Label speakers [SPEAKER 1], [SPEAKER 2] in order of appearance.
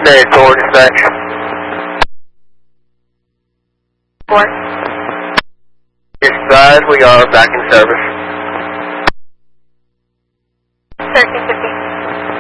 [SPEAKER 1] Mary Thor dispatch.
[SPEAKER 2] 4.
[SPEAKER 1] Dispatch, we are back in service.
[SPEAKER 2] 1350.